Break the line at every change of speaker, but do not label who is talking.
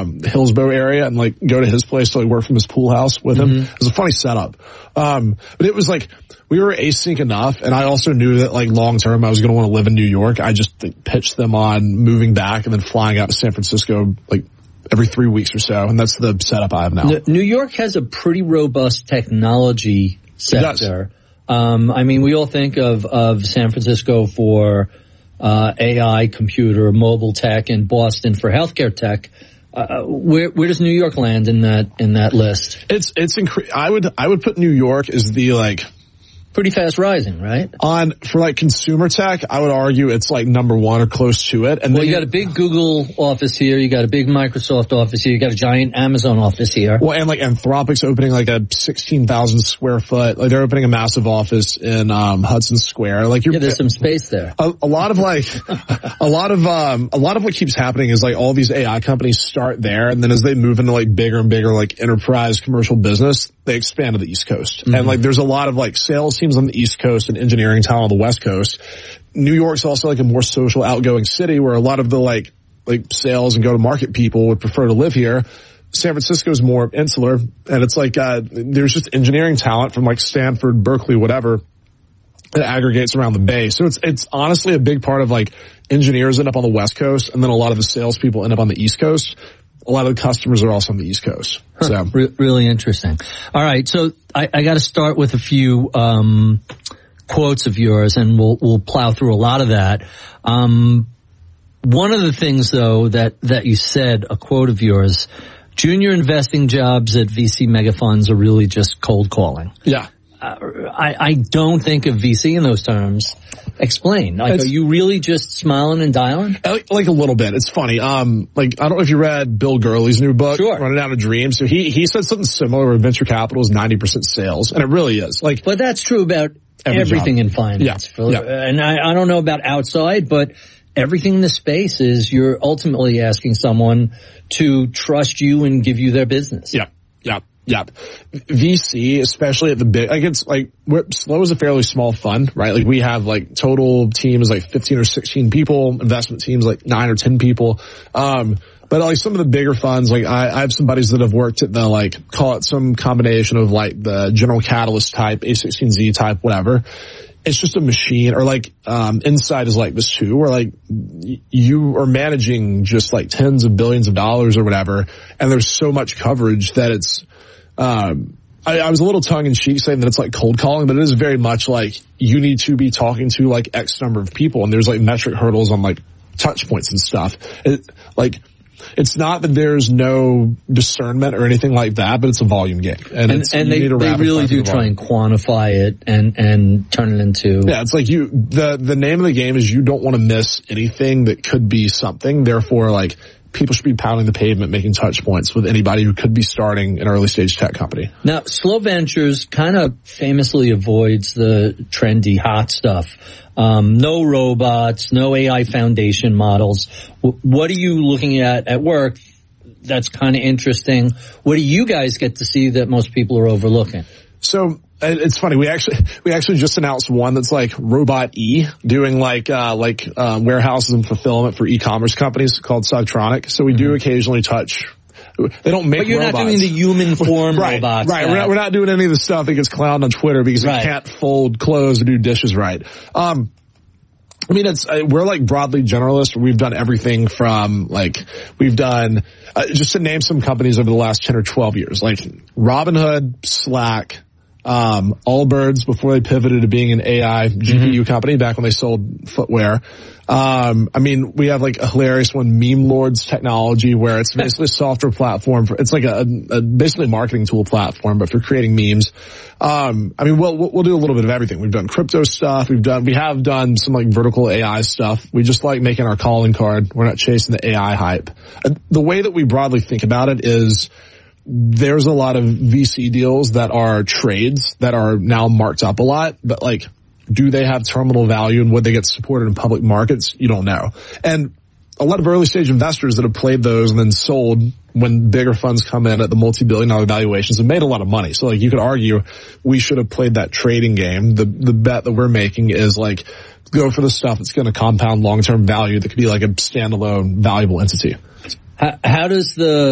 Hillsborough area and like go to his place to like work from his pool house with him. It was a funny setup. But it was like, we were async enough, and I also knew that like long term I was going to want to live in New York. I just pitched them on moving back and then flying out to San Francisco like every 3 weeks or so, and that's the setup I have now.
New York has a pretty robust technology sector. I mean, we all think of San Francisco for AI, computer, mobile tech, and Boston for healthcare tech. Where does New York land in that list?
I would put New York as the like
pretty fast rising, right?
For like consumer tech, I would argue it's like number one or close to it. And
well, you got a big Google office here, you got a big Microsoft office here, you got a giant Amazon office here.
Well, and like Anthropic's opening like a 16,000 square foot, like they're opening a massive office in Hudson Square. Like
there's some space there.
A lot of what keeps happening is like all these AI companies start there, and then as they move into like bigger and bigger like enterprise commercial business, they expand to the East Coast. And like there's a lot of like sales teams on the East Coast and engineering talent on the West Coast. New York's also like a more social, outgoing city where a lot of the like sales and go-to-market people would prefer to live here. San Francisco's more insular, and it's like there's just engineering talent from like Stanford, Berkeley, whatever, that aggregates around the Bay. So it's honestly a big part of like engineers end up on the West Coast, and then a lot of the salespeople end up on the East Coast. A lot of the customers are also on the East Coast. So
really interesting. All right, so I got to start with a few quotes of yours, and we'll plow through a lot of that. One of the things, though, that you said, a quote of yours, junior investing jobs at VC mega funds are really just cold calling.
Yeah.
I don't think of VC in those terms. Explain. Like, are you really just smiling and dialing?
Like a little bit. It's funny. Like, I don't know if you read Bill Gurley's new book,
sure,
Running Out of Dreams. So he said something similar where venture capital is 90% sales, and it really is. Like,
but that's true about everything in finance.
Yeah.
And I don't know about outside, but everything in the space is you're ultimately asking someone to trust you and give you their business.
Yeah. VC, especially at the big, like it's like, Slow is a fairly small fund, right? Like we have like total teams like 15 or 16 people, investment teams like 9 or 10 people. But like some of the bigger funds, like I have some buddies that have worked at the like, call it some combination of like the General Catalyst type, A16Z type, whatever. It's just a machine, or like, Insight is like this too, where like you are managing just like tens of billions of dollars or whatever, and there's so much coverage that it's, I was a little tongue in cheek saying that it's like cold calling, but it is very much like you need to be talking to like X number of people, and there's like metric hurdles on like touch points and stuff. It's not that there's no discernment or anything like that, but it's a volume game. And
they really do try and quantify it and turn it into.
Yeah, it's like the name of the game is you don't want to miss anything that could be something. Therefore, like, people should be pounding the pavement, making touch points with anybody who could be starting an early stage tech company.
Now, Slow Ventures kind of famously avoids the trendy hot stuff. No robots, no AI foundation models. What are you looking at work that's kind of interesting? What do you guys get to see that most people are overlooking?
So it's funny. We actually just announced one that's like Robot E, doing like warehouses and fulfillment for e-commerce companies called Subtronic. So we do occasionally touch. They don't make robots.
But you're not doing the human form robots.
Right. We're not doing any of the stuff that gets clowned on Twitter because it can't fold clothes or do dishes right. I mean, we're like broadly generalist. We've done everything from we've done, just to name some companies over the last 10 or 12 years, like Robinhood, Slack, Allbirds before they pivoted to being an AI GPU company back when they sold footwear. I mean, we have like a hilarious one, Meme Lords Technology, where it's basically a software platform it's like a basically a marketing tool platform, but for creating memes. I mean, we'll do a little bit of everything. We've done crypto stuff. We have done some like vertical AI stuff. We just like making our calling card. We're not chasing the AI hype. The way that we broadly think about it is, there's a lot of VC deals that are trades that are now marked up a lot, but like, do they have terminal value and would they get supported in public markets? You don't know. And a lot of early stage investors that have played those and then sold when bigger funds come in at the multi-billion-dollar valuations have made a lot of money. So like, you could argue we should have played that trading game. The bet that we're making is like, go for the stuff that's going to compound long-term value that could be like a standalone valuable entity.
How does the